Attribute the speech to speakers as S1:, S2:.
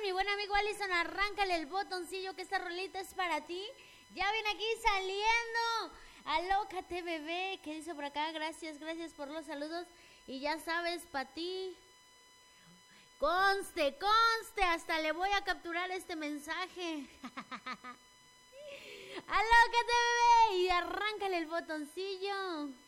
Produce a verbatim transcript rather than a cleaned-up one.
S1: mi buen amigo Alison, arráncale el botoncillo que esta rolita es para ti. Ya viene aquí saliendo. Alócate, bebé. ¿Qué dice por acá? Gracias, gracias por los saludos. Y ya sabes, para ti. Conste, conste. Hasta le voy a capturar este mensaje. Alócate, bebé. Y arráncale el botoncillo.